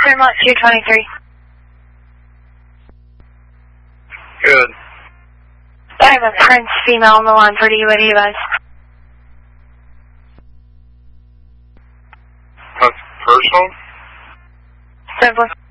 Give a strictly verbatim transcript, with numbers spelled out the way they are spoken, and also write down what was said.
Claremont two twenty-three. Good. I have a Prince female on the line for you. What do you guys? That's personal? Simply.